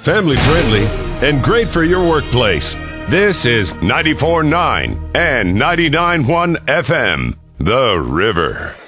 family friendly, and great for your workplace. This is 94.9 and 99.1 FM, The River.